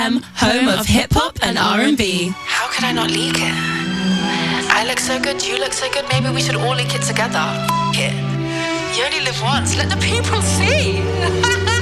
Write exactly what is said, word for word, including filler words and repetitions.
M, home of hip-hop and R and B. How could I not leak it? I look so good, you look so good, maybe we should all leak it together. F- it. You only live once, let the people see.